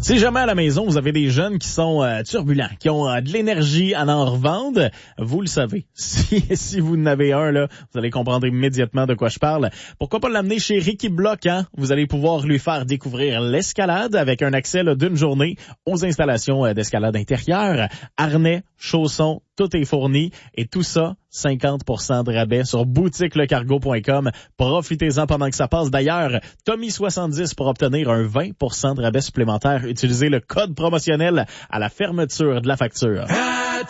Si jamais à la maison, vous avez des jeunes qui sont turbulents, qui ont de l'énergie à en revendre, vous le savez. Si vous en avez un, là, vous allez comprendre immédiatement de quoi je parle. Pourquoi pas l'amener chez Ricky Block, hein? Vous allez pouvoir lui faire découvrir l'escalade avec un accès là, d'une journée aux installations d'escalade intérieure, harnais, chaussons, tout est fourni et tout ça, 50% de rabais sur boutiquelecargo.com. Profitez-en pendant que ça passe. D'ailleurs, Tommy70 pour obtenir un 20% de rabais supplémentaire. Utilisez le code promotionnel à la fermeture de la facture.